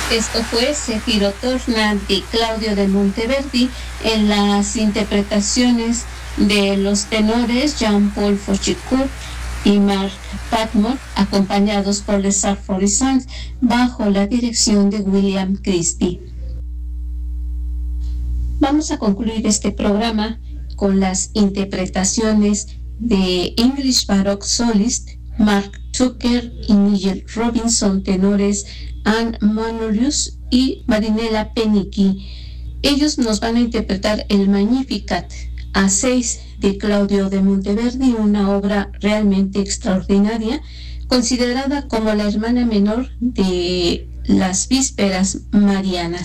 Esto fue Cefiro Torna de Claudio de Monteverdi en las interpretaciones de los tenores Jean-Paul Fouché-Court y Mark Patmore, acompañados por Les Arts Florissants bajo la dirección de William Crispy. Vamos a concluir este programa con las interpretaciones de English Baroque Solist, Mark Tucker y Nigel Robinson, tenores, Anne Manorius y Marinella Penicchi. Ellos nos van a interpretar el Magnificat A6 de Claudio de Monteverdi, una obra realmente extraordinaria, considerada como la hermana menor de las Vísperas Marianas.